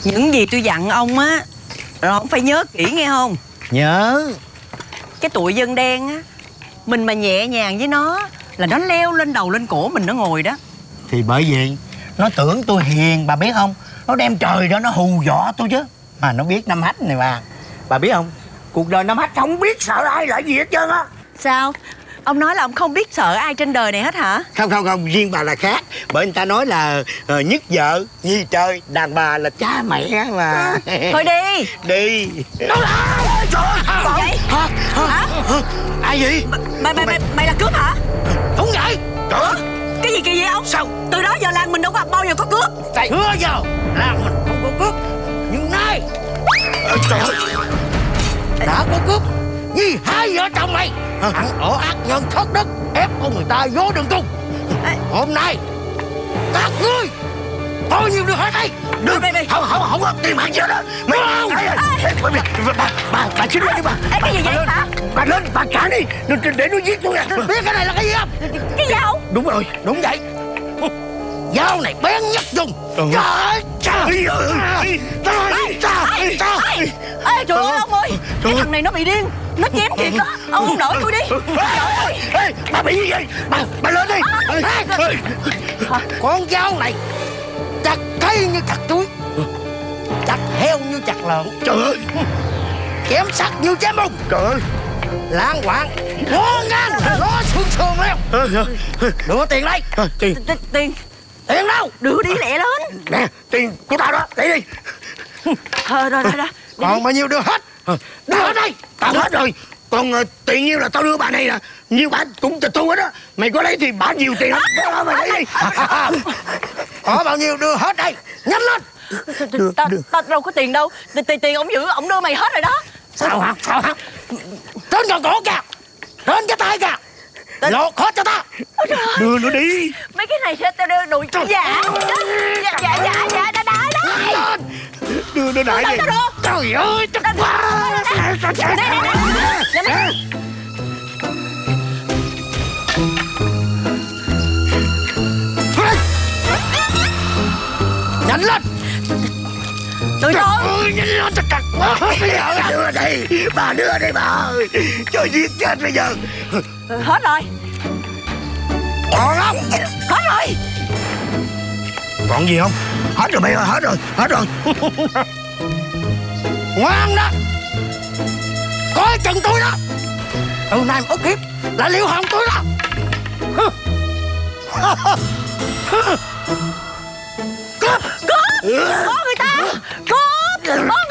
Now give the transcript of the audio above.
Những gì tôi dặn ông á, rồi ông phải nhớ kỹ nghe không? Nhớ. Cái tụi dân đen á, mình mà nhẹ nhàng với nó là nó leo lên đầu lên cổ mình nó ngồi đó. Thì bởi vì nó tưởng tôi hiền, bà biết không? Nó đem trời đó nó hù dọa tôi chứ. Mà nó biết năm Hách này mà. Bà biết không? Cuộc đời năm Hách không biết sợ ai là gì hết trơn á. Sao? Ông nói là ông không biết sợ ai trên đời này hết hả? Không, riêng bà là khác. Bởi người ta nói là nhất vợ, nhi trời, đàn bà là cha mẹ mà. Thôi đi. Đi. Nó là... Trời ơi! Còn vậy? Hả? Ai gì? Mày là cướp hả? Đúng vậy. Trời ơi! Cái gì kỳ vậy ông? Sao? Từ đó giờ làng mình đâu có bao giờ có cướp. Chưa giờ làng mình không có cướp. Nhưng nay trời ơi, đã có cướp. Vì hai vợ chồng này ăn ở ác nhân thất đức, ép con người ta vô đường cùng. Hôm nay các ngươi bao nhiêu đứa hết đây. Đừng không có tiền mạng chưa đó. Mày bà xin lên đi bà. Cái gì vậy hả? Bà lên bà trả đi để nó giết tôi. Biết cái này là cái gì không? Cái dao. Đúng rồi, đúng vậy. Dao này bén nhất vùng. Trời ơi! Trời ơi ông ơi, cái thằng này nó bị điên, nó chém thiệt đó. Ông đỡ tôi đi. Ê, bà bị gì vậy? Bà lên đi. Con dao này chặt cây như chặt chuối, chặt heo như chặt lợn. Trời ơi! Chém sắt như chém bông. Trời ơi! Lãng quạng ngó ngang nó sườn leo. Đưa tiền đây. Tiền Tiền đâu? đưa đi lẹ lên. Nè, tiền của tao đó, để đi. Rồi. Còn bao nhiêu đưa hết. Đưa hết đây. Tao hết rồi. Còn tiền nhiêu là tao đưa bà này nè. Nhiêu bà cũng tịch thu hết á. Mày có lấy thì bà nhiều tiền lắm. Mày lấy đi. Có bao nhiêu đưa hết đây. Nhanh lên. Tao đâu có tiền đâu. Tiền ông giữ, ông đưa mày hết rồi đó. Sao hả? Trên con cổ kìa. Trên cái tay kìa. Lột hết cho ta. Đưa nó đi. Mấy cái này tao đưa đồ giả. Dạ đó. Đưa nó lại đi. Trời ơi, chắc quá. Nhanh lên. Tôi rồi. Nhanh lên cho chặt quá. Đưa đi. Bà đưa đi bà ơi. Cho giết chết bây giờ. Hết rồi. Còn không? Hết rồi. Còn gì không? Hết rồi mày ơi, hết rồi. Ngoan đó. Coi chừng tôi đó. Từ nay mà ức hiếp là liệu hồn tôi đó. Cướp. Có người ta. Cướp.